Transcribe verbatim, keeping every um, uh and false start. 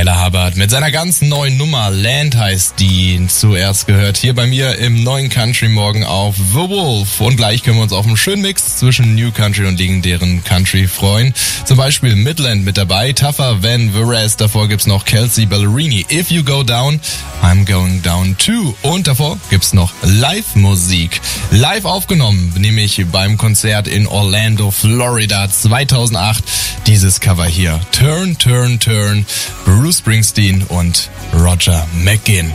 Tyler Hubbard mit seiner ganz neuen Nummer Land heißt die. Zuerst gehört hier bei mir im neuen Country Morgen auf The Wolf. Und gleich können wir uns auf einen schönen Mix zwischen New Country und legendären Country freuen. Zum Beispiel Midland mit dabei, Tougher Van Veres. Davor gibt's noch Kelsey Ballerini. If You Go Down, I'm Going Down Too. Und davor gibt's noch Live-Musik. Live aufgenommen, nämlich beim Konzert in Orlando, Florida zweitausendacht. Dieses Cover hier. Turn, Turn, Turn. Bruce Springsteen und Roger McGuinn.